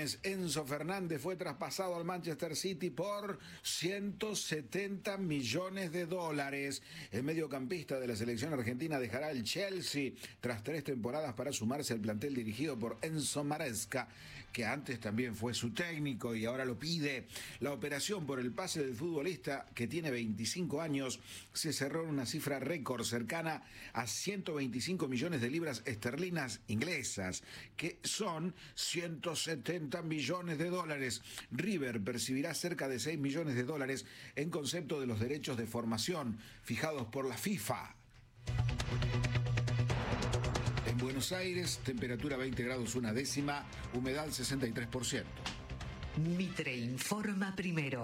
millones. Enzo Fernández fue traspasado al Manchester City por 170 millones de dólares. El mediocampista de la selección argentina dejará el Chelsea tras 3 temporadas para sumarse al plantel dirigido por Enzo Maresca, que antes también fue su técnico y ahora lo pide. La operación por el pase del futbolista, que tiene 25 años, se cerró en una cifra récord cercana a 125 millones de libras esterlinas inglesas, que son 170 millones de dólares. River percibirá cerca de 6 millones de dólares en concepto de los derechos de formación fijados por la FIFA. En Buenos Aires, temperatura 20 grados una décima, humedad 63%. Mitre informa primero.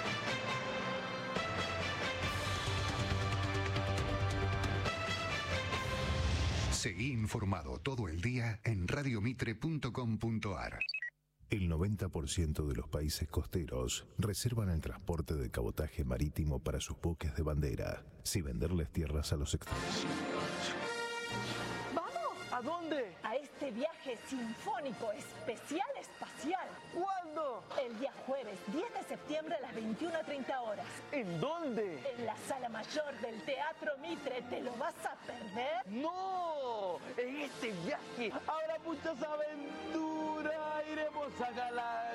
Seguí informado todo el día en radiomitre.com.ar. El 90% de los países costeros reservan el transporte de cabotaje marítimo para sus buques de bandera, sin venderles tierras a los extranjeros. ¿A dónde? A este viaje sinfónico especial espacial. ¿Cuándo? El día jueves 10 de septiembre a las 21:30 horas. ¿En dónde? En la sala mayor del Teatro Mitre. ¿Te lo vas a perder? ¡No! En este viaje habrá muchas aventuras. Iremos a Galaxia.